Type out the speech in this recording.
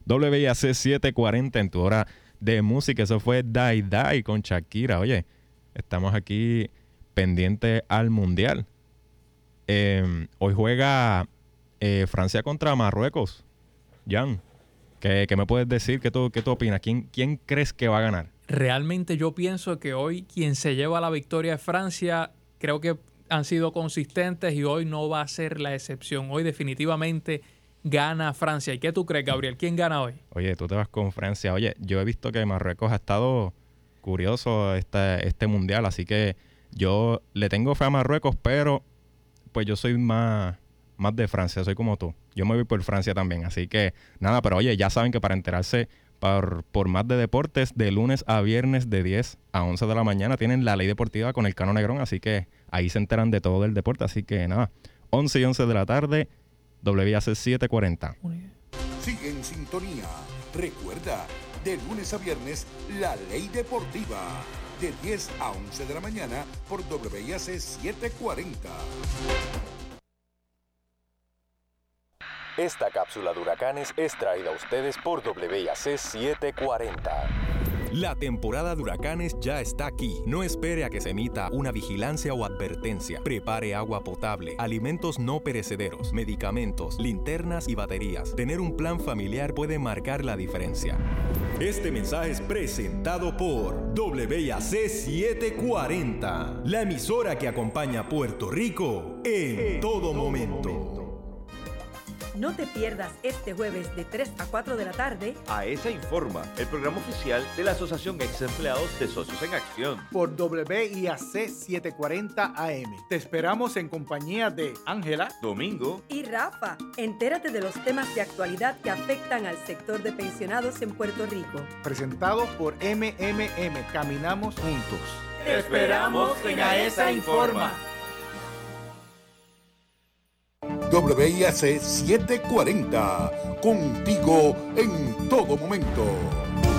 WIAC 740 en tu hora de música. Eso fue Die Die con Shakira. Oye, estamos aquí pendientes al Mundial. Hoy juega Francia contra Marruecos. Jan, ¿qué me puedes decir? ¿Qué tú opinas? ¿Quién crees que va a ganar? Realmente yo pienso que hoy quien se lleva la victoria es Francia. Creo que han sido consistentes y hoy no va a ser la excepción. Hoy definitivamente gana Francia. ¿Y qué tú crees, Gabriel? ¿Quién gana hoy? Oye, tú te vas con Francia. Oye, yo he visto que Marruecos ha estado curioso este Mundial, así que yo le tengo fe a Marruecos, pero pues yo soy más de Francia, soy como tú. Yo me voy por Francia también, así que nada, pero oye, ya saben que para enterarse por más de deportes, de lunes a viernes de 10 a 11 de la mañana tienen La Ley Deportiva con el Cano Negrón, así que ahí se enteran de todo el deporte, así que nada, 11 y 11 de la tarde, WIAC 740. Sigue en sintonía. Recuerda, de lunes a viernes, La Ley Deportiva, de 10 a 11 de la mañana por WIAC 740. Esta cápsula de huracanes es traída a ustedes por WIAC 740. La temporada de huracanes ya está aquí. No espere a que se emita una vigilancia o advertencia. Prepare agua potable, alimentos no perecederos, medicamentos, linternas y baterías. Tener un plan familiar puede marcar la diferencia. Este mensaje es presentado por WIAC 740, la emisora que acompaña a Puerto Rico en todo momento. No te pierdas este jueves de 3 a 4 de la tarde AESA Informa, el programa oficial de la Asociación Ex Empleados de Socios en Acción. Por WIAC 740 AM. Te esperamos en compañía de Ángela, Domingo y Rafa. Entérate de los temas de actualidad que afectan al sector de pensionados en Puerto Rico. Presentado por MMM. Caminamos juntos. Te esperamos en AESA Informa. WIAC 740, contigo en todo momento.